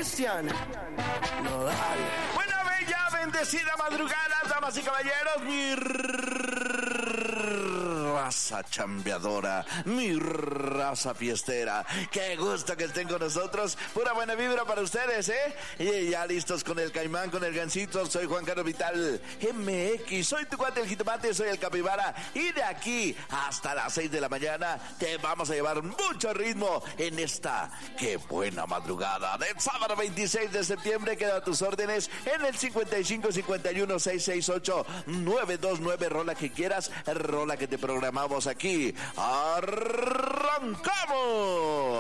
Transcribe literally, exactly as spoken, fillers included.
Cristian Nodal. Buena, bella, bendecida madrugada, damas y caballeros. Mi raza chambeadora, mi raza fiestera. Qué gusto que estén con nosotros. Pura buena vibra para ustedes, ¿eh? Y ya listos con el caimán, con el gancito. Soy Juan Carlos Vital M X. Soy tu cuate el jitomate, soy el capibara. Y de aquí hasta las seis de la mañana te vamos a llevar mucho ritmo en esta qué buena madrugada del sábado veintiséis de septiembre. Queda a tus órdenes en el cincuenta y cinco cincuenta y uno seiscientos sesenta y ocho nueve dos nueve. Rola que quieras, rola que te programamos aquí. ¡Arrancamos!